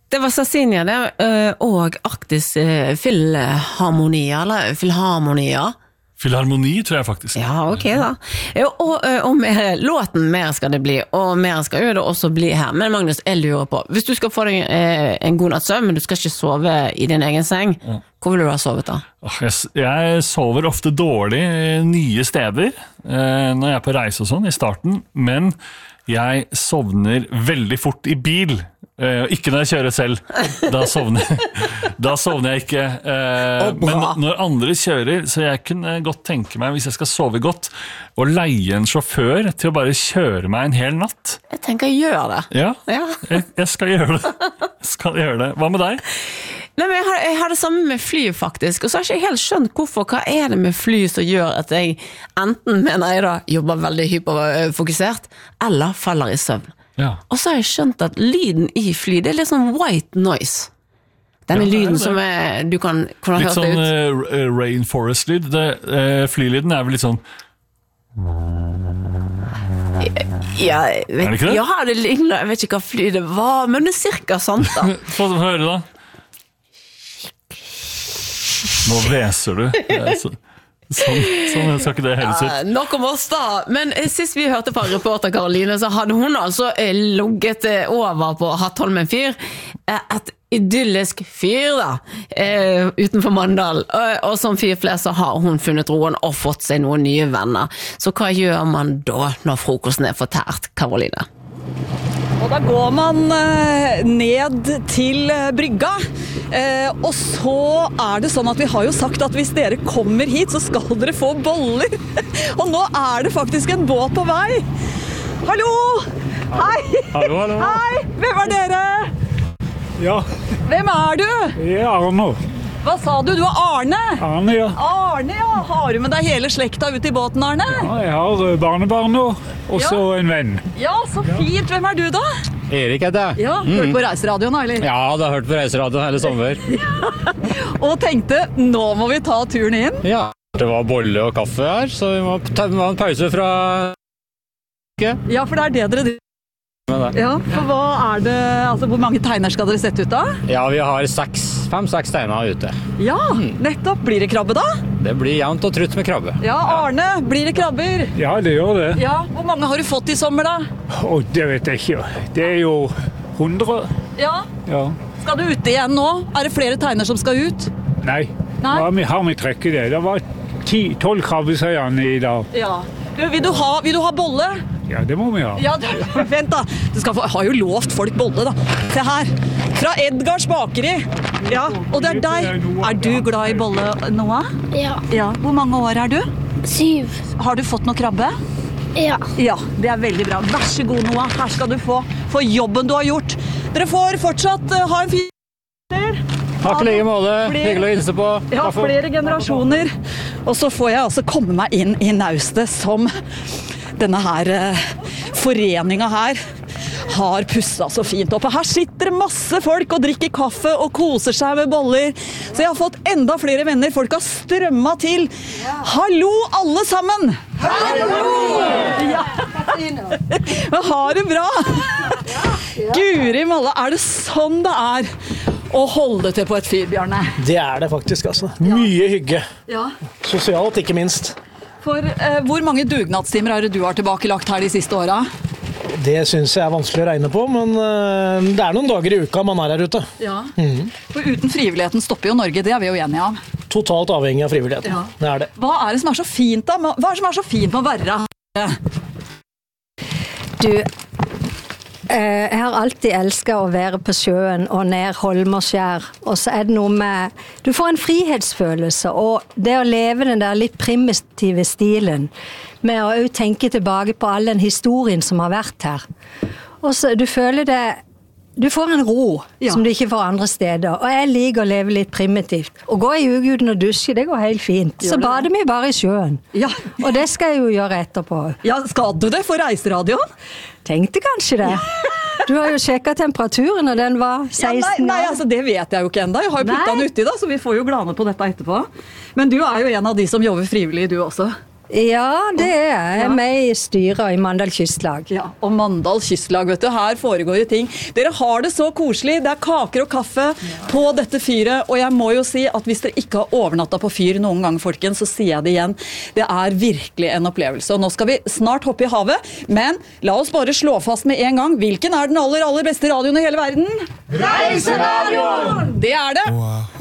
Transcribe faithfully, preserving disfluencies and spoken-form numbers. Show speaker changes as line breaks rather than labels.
Det var Sardinia det, og Arktis Filharmonia, eller Filharmonia.
Filharmoni, tror jeg faktisk.
Ja, ok da. Og, og mer, låten mer skal det bli, og mer skal jo det også bli her. Men Magnus, jeg lurer på, hvis du skal få deg en god natts søvn, men du skal ikke sove i din egen seng, ja. Hvor vil du ha sovet da?
Jeg, jeg sover ofte dårlig nye steder, når jeg er på reise og sånn i starten, men jeg sovner veldig fort i bil. Uh, ikke når jeg kjører selv, da sovner, da sovner jeg ikke, uh, men når andre kjører, så jeg kunne godt tenke meg, hvis jeg skal sove godt, å leie en sjåfør til å bare kjøre meg en hel natt.
Jeg tenker jeg gjør det.
Ja, ja. Jeg, jeg skal gjøre det. Jeg skal gjøre det. Hva med deg?
Nei, men jeg har, jeg har det samme med fly faktisk, og så har jeg ikke helt skjønt hvorfor, hva er det med fly som gjør at jeg enten, mener jeg da, jobber veldig hyperfokusert, eller faller i søvn. Ja. Og så har jeg skjønt at lyden i fly, det er litt sånn white noise. Denne ja, lyden det. Som er, du kan, kan
litt sånn uh, rainforest-lyd. Uh, flylyden er vel litt sånn...
Ja, jeg vet, er det ikke det? Ja, det ligner, jeg vet ikke hva fly det var, men det er cirka sant da.
Få høre da. Nå væser du. Det er så... Sånn, sånn skal ikke det høres ut.
Ja, nok om oss da. Men sist vi hørte fra reporter Karoline, så hadde hun altså logget over på Hattholmen fyr. Et idyllisk fyr da, utenfor Mandal. Og som fyrflest så har hun funnet roen og fått seg noen nye venner. Så hva gjør man da når frokosten er fortært, Karoline?
Og da går man ned til brygga. Eh, og så er det sånn at vi har jo sagt at hvis dere kommer hit, så skal dere få boller. Og nå er det faktisk en båt på vei. Hallo! Hei!
Hallo, hallo.
Hei! Hvem er dere?
Ja.
Hvem er du?
Jeg er Arne.
Hva sa du? Du er Arne?
Arne, ja.
Arne, ja. Har du med deg hele slekta ut i båten, Arne?
Ja, jeg har barnebarn nå, og så ja. En venn.
Ja, så fint. Hvem er du da?
Erik heter jeg.
Ja, hørt på Reiseradioen, eller?
Ja, det har hørt på Reiseradioen hele sommer.
Og tenkte, nå må vi ta turen inn.
Ja, det var bolle og kaffe her, så vi må ta en pause fra...
Ja, for det er det dere driver. Ja, for hva er det, altså hvor mange tegner skal dere sette ut da?
Ja, vi har seks, fem-seks tegner ute.
Ja, nettopp. Blir det krabbe da?
Det blir jevnt og trutt med krabbe.
Ja, Arne, blir det krabber?
Ja, det gjør det.
Ja, hvor mange har du fått i sommer da?
Å, det vet jeg ikke. Det er jo hundre.
Ja?
Ja.
Skal du ute igjen nå? Er det flere tegner som skal ut?
Nei,
Nei?
Ja, vi har vi trekket det. Det var ti, tolv krabbesøyene i dag.
Ja. Du, vil, du ha, vil du ha bolle?
Ja, det må vi ha.
Ja, du, vent da. Du skal få, har jo lovt folk bolle da. Se her. Fra Edgars bakeri. Ja, og det er deg. Er du glad i bolle, Noah?
Ja.
Ja. Hvor mange år er du?
Syv.
Har du fått noe krabbe?
Ja.
Ja, det er veldig bra. Vær så god, Noah. Her skal du få for jobben du har gjort. Dere får fortsatt uh, ha en fin...
Takk like måte. Hyggelig å hilse på.
Ja, flere generasjoner. Og så får jeg altså komme meg inn i naustet som denne her uh, foreninga her har pusset så fint opp. Her sitter masse folk og drikker kaffe og koser seg med boller. Så jeg har fått enda flere venner. Folk har strømmet til. Hallo alle sammen! Hallo! Ja. Men har det bra? Guri malla, er det sånn det er å holde til på et fyr, Bjarne?
Det er det faktisk, altså. Mye hygge.
Ja.
Sosialt, ikke minst.
For eh, hvor mange dugnadstimer er det du har tilbakelagt her de siste åra?
Det synes jeg er vanskelig å regne på, men uh, det er noen dager i uka man er her ute.
Ja, mm. For uten frivilligheten stopper jo Norge, det er vi jo enige av.
Totalt avhengig av frivilligheten, ja. Det er det.
Hva er det som er så fint da? Hva er det som er så fint med å være her?
Du, eh, jeg har alltid elsket å være på sjøen og nær Holmerskjær, og så er det noe med, du får en frihetsfølelse, og det å leve den der litt primitive stilen, med å tenke tilbake på all den historien som har vært her. Og så du føler det, du får en ro ja. Som du ikke får andre steder. Og jeg liker å leve litt primitivt. Å gå i uguden og dusje, det går helt fint. Gjør så bader vi bare i sjøen.
Ja.
Og det skal jeg jo gjøre etterpå.
Ja, skal du det for Reiseradioen?
Tenkte kanskje det. Ja. Du har jo sjekket temperaturen, og den var seksten.
Ja, nei, nei, altså det vet jeg jo ikke enda. Jeg har jo puttet den uti da, så vi får jo glane på dette etterpå. Men du er jo en av de som jobber frivillig, du også.
Ja, det er jeg. Jeg er med i styret i Mandal kystlag.
Ja, og Mandal kystlag, vet du, her foregår jo ting. Dere har det så koselig, det er kaker og kaffe på dette fyret, og jeg må jo si at hvis dere ikke har overnattet på fyr noen gang, folkens, så sier jeg det igjen. Det er virkelig en opplevelse, og nå skal vi snart hoppe i havet, men la oss bare slå fast med en gang, hvilken er den aller, aller beste radioen i hele verden? Reiseradioen! Det er det! Wow.